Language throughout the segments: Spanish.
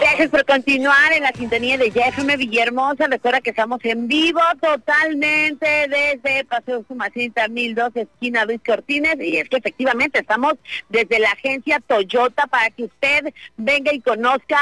Gracias por continuar en la sintonía de YFM Villahermosa. Recuerda que estamos en vivo totalmente desde Paseo Usumacinta 1002, esquina Luis Cortines, y es que efectivamente estamos desde la agencia Toyota para que usted venga y conozca,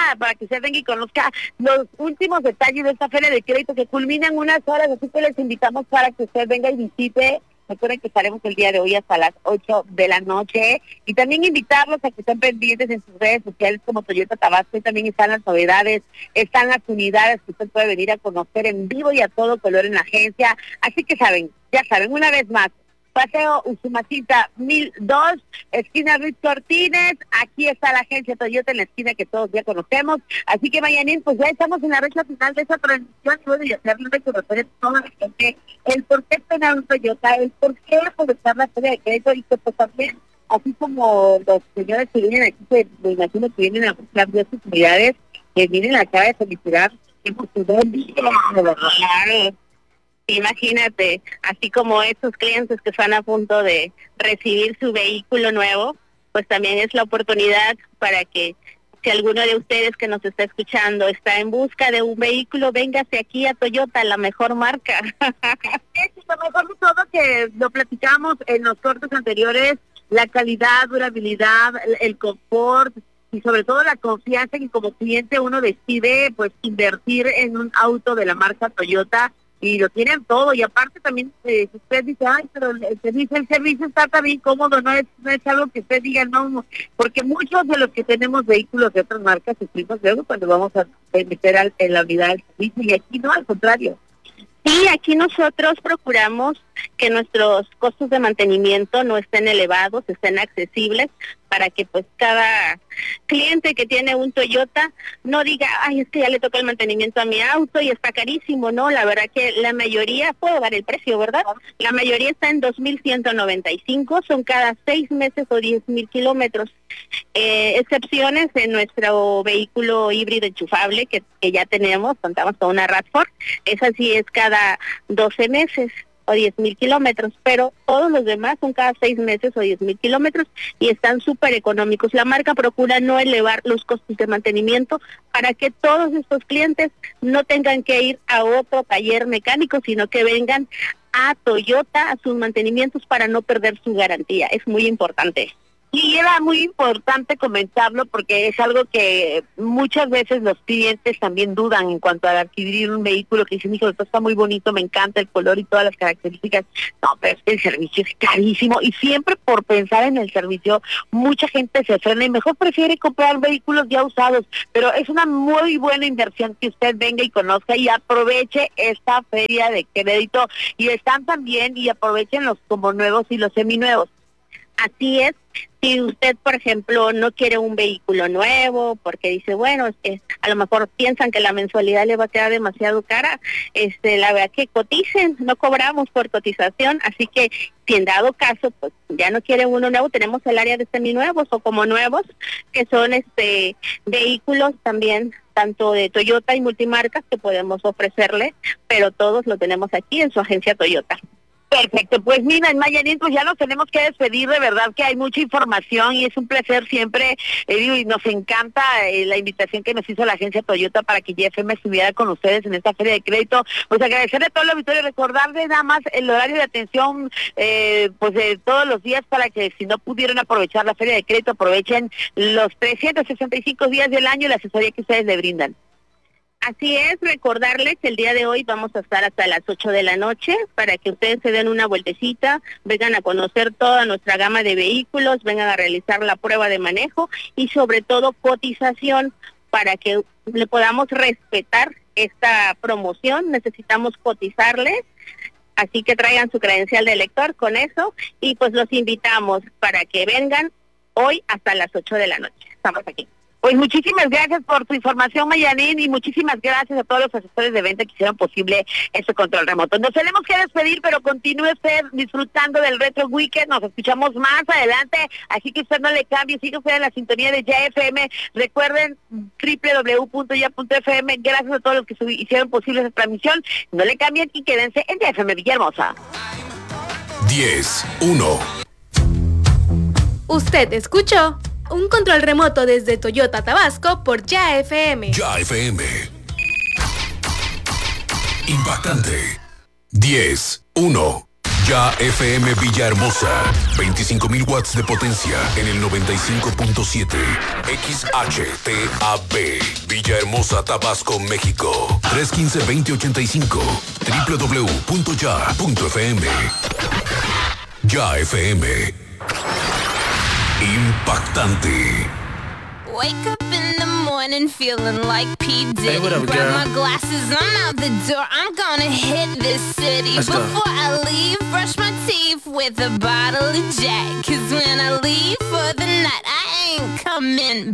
los últimos detalles de esta feria de crédito que culmina en unas horas, así que les invitamos para que usted venga y visite. Recuerden que estaremos el día de hoy hasta las 8 de la noche y también invitarlos a que estén pendientes en sus redes sociales como Toyota Tabasco, y también están las novedades, están las unidades que usted puede venir a conocer en vivo y a todo color en la agencia. Así que ya saben, una vez más, Paseo Usumacinta 1002, esquina Luis Cortines. Aquí está la agencia Toyota en la esquina que todos ya conocemos. Así que, Mayanín, pues ya estamos en la recta final de esa transmisión y bueno, y hacerle reconocer a toda la gente el por qué tener un Toyota, el por qué aprovechar la feria de crédito y que pues también, así como los señores que vienen aquí, pues me imagino que vienen a buscar de sus unidades, que vienen acá de felicitar y por su buen día, de verdad. Claro. Imagínate, así como esos clientes que están a punto de recibir su vehículo nuevo, pues también es la oportunidad para que si alguno de ustedes que nos está escuchando está en busca de un vehículo, véngase aquí a Toyota, la mejor marca. Es lo mejor de todo, que lo platicamos en los cortes anteriores, la calidad, durabilidad, el confort y sobre todo la confianza que como cliente uno decide pues invertir en un auto de la marca Toyota. Y lo tienen todo, y aparte también, si usted dice, ay, pero el servicio está también cómodo, no es algo que usted diga, no, porque muchos de los que tenemos vehículos de otras marcas sufrimos luego cuando vamos a meter en la unidad del servicio, y aquí no, al contrario. Sí, aquí nosotros procuramos que nuestros costos de mantenimiento no estén elevados, estén accesibles, para que pues cada cliente que tiene un Toyota no diga, ay, es que ya le toca el mantenimiento a mi auto y está carísimo. No, la verdad que la mayoría puede dar el precio, ¿verdad? La mayoría está en 2,195, son cada 6 meses o 10,000 kilómetros. Excepciones en nuestro vehículo híbrido enchufable que ya tenemos, contamos con una RAV4, esa sí es cada 12 meses o 10,000 kilómetros, pero todos los demás son cada 6 meses o 10,000 kilómetros y están súper económicos. La marca procura no elevar los costos de mantenimiento para que todos estos clientes no tengan que ir a otro taller mecánico, sino que vengan a Toyota a sus mantenimientos para no perder su garantía. Es muy importante. Y era muy importante comentarlo porque es algo que muchas veces los clientes también dudan en cuanto a adquirir un vehículo, que dicen, hijo, esto está muy bonito, me encanta el color y todas las características. No, pero es que el servicio es carísimo y siempre por pensar en el servicio mucha gente se frena y mejor prefiere comprar vehículos ya usados, pero es una muy buena inversión que usted venga y conozca y aproveche esta feria de crédito, y están también, y aprovechen los como nuevos y los seminuevos. Así es. Si usted, por ejemplo, no quiere un vehículo nuevo porque dice, bueno, a lo mejor piensan que la mensualidad le va a quedar demasiado cara, la verdad que coticen, no cobramos por cotización, así que si en dado caso, pues ya no quiere uno nuevo, tenemos el área de seminuevos o como nuevos, que son vehículos también, tanto de Toyota y multimarcas que podemos ofrecerle, pero todos lo tenemos aquí en su agencia Toyota. Perfecto, pues mira, en Mayanín, pues ya nos tenemos que despedir, de verdad que hay mucha información y es un placer siempre, y nos encanta la invitación que nos hizo la agencia Toyota para que YFM estuviera con ustedes en esta feria de crédito. Pues agradecerle a todo el auditorio, recordarles nada más el horario de atención, pues de todos los días, para que si no pudieron aprovechar la feria de crédito, aprovechen los 365 días del año y la asesoría que ustedes le brindan. Así es, recordarles que el día de hoy vamos a estar hasta las 8 de la noche para que ustedes se den una vueltecita, vengan a conocer toda nuestra gama de vehículos, vengan a realizar la prueba de manejo y sobre todo cotización para que le podamos respetar esta promoción. Necesitamos cotizarles, así que traigan su credencial de lector con eso y pues los invitamos para que vengan hoy hasta las 8 de la noche. Estamos aquí. Pues muchísimas gracias por tu información, Mayanín, y muchísimas gracias a todos los asesores de venta que hicieron posible este control remoto. Nos tenemos que despedir, pero continúe usted disfrutando del Retro Weekend. Nos escuchamos más adelante, así que usted no le cambie, sigue usted en la sintonía de YFM. Recuerden www.ya.fm. Gracias a todos los que hicieron posible esta transmisión. No le cambien y quédense en YFM Villahermosa. 10-1. Usted escuchó Un control remoto desde Toyota Tabasco por Ya FM. Ya FM. Impactante. 10-1. Ya FM Villahermosa. 25.000 watts de potencia en el 95.7. XHTAB. Villahermosa, Tabasco, México. 315-2085. www.ya.fm. Ya FM. Impactante. Wake up in the morning feeling like P. Diddy. Hey, what up, Grab girl? my glasses, I'm out the door. I'm gonna hit this city. Let's go. Before I leave, brush my teeth with a bottle of Jack. 'Cause when I leave for the night, I ain't coming